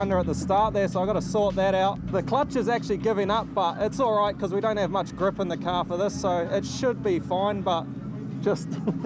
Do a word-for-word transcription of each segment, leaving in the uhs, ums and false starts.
under at the start there, so I've got to sort that out. The clutch is actually giving up, but it's all right because we don't have much grip in the car for this, so it should be fine, but just...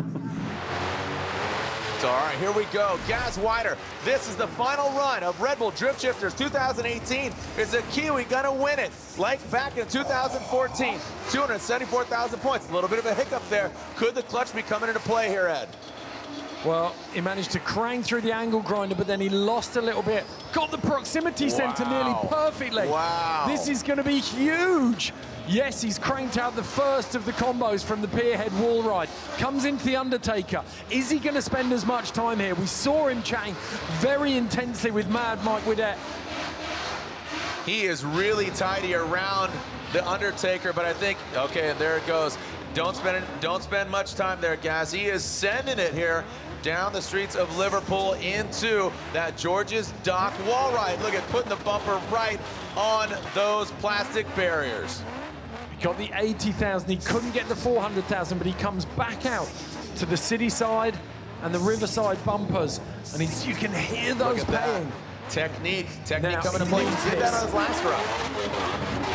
All right, here we go. Gaz Wider. This is the final run of Red Bull Drift Shifters two thousand eighteen. Is a Kiwi gonna win it? Like back in two thousand fourteen, two hundred seventy-four thousand points. A little bit of a hiccup there. Could the clutch be coming into play here, Ed? Well, he managed to crank through the angle grinder, but then he lost a little bit. Got the proximity wow. center nearly perfectly. Wow. This is going to be huge. Yes, he's cranked out the first of the combos from the Pierhead wall ride. Comes into the Undertaker. Is he going to spend as much time here? We saw him chatting very intensely with Mad Mike Widett. He is really tidy around the Undertaker, but I think, okay, and there it goes. Don't spend, don't spend much time there, Gaz. He is sending it here down the streets of Liverpool into that George's Dock wall ride. Look at putting the bumper right on those plastic barriers. He got the eighty thousand, he couldn't get the four hundred thousand, but he comes back out to the city side and the riverside bumpers, and he's, you can hear those Look at paying. That. Technique, technique Now, coming to play. He did that on his last run.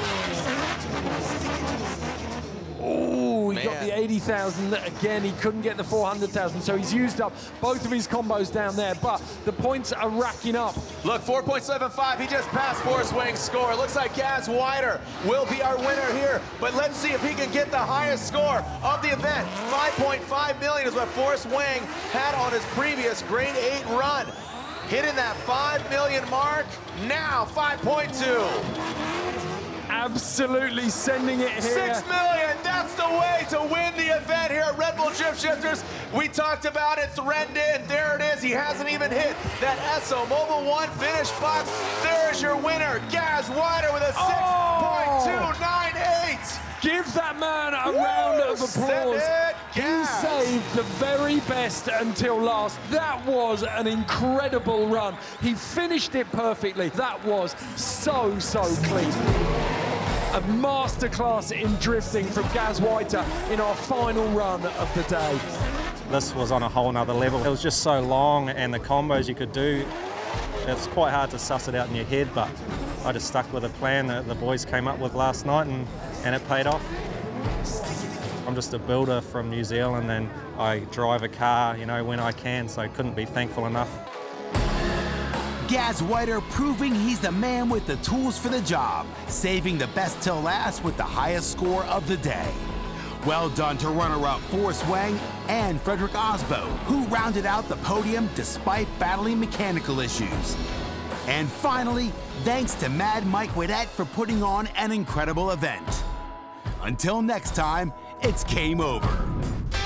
Oh, he Man. got the eighty thousand. Again, he couldn't get the four hundred thousand, so he's used up both of his combos down there, but the points are racking up. Look, four point seven five, he just passed Forrest Wang's score. Looks like Gaz Wider will be our winner here, but let's see if he can get the highest score of the event. five point five million is what Forrest Wang had on his previous grade eight run. Hitting that five million mark, now five point two. Absolutely sending it here. Six million, that's the way to win the event here at Red Bull Drift Shifters. We talked about it, threatened it, and there it is. He hasn't even hit that Esso Mobil one finish box. There is your winner, Gaz Wider with a six point two nine eight. Give that man a Woo! round of Send applause. it, He Gaz. saved the very best until last. That was an incredible run. He finished it perfectly. That was so, so clean. A masterclass in drifting from Gaz Wider in our final run of the day. This was on a whole nother level. It was just so long, and the combos you could do, it's quite hard to suss it out in your head, but I just stuck with a plan that the boys came up with last night, and, and it paid off. I'm just a builder from New Zealand, and I drive a car, you know, when I can, so I couldn't be thankful enough. Gaz Wider proving he's the man with the tools for the job, saving the best till last with the highest score of the day. Well done to runner-up Forrest Wang and Frederick Osbo, who rounded out the podium despite battling mechanical issues. And finally, thanks to Mad Mike Widett for putting on an incredible event. Until next time, it's game over.